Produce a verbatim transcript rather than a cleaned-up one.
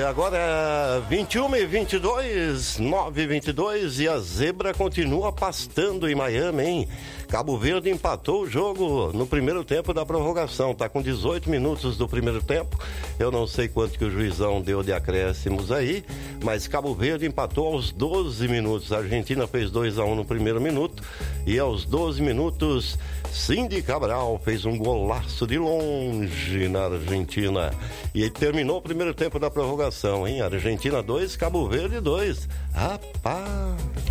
agora é vinte e uma e vinte e dois, nove e vinte e dois, e a zebra continua pastando em Miami, hein? Cabo Verde empatou o jogo no primeiro tempo da prorrogação, tá com dezoito minutos do primeiro tempo. Eu não sei quanto que o juizão deu de acréscimos aí, mas Cabo Verde empatou aos doze minutos. A Argentina fez dois a um no primeiro minuto e aos doze minutos Cindy Cabral fez um golaço de longe na Argentina. E aí terminou o primeiro tempo da prorrogação, hein? Argentina dois, Cabo Verde dois. Rapaz!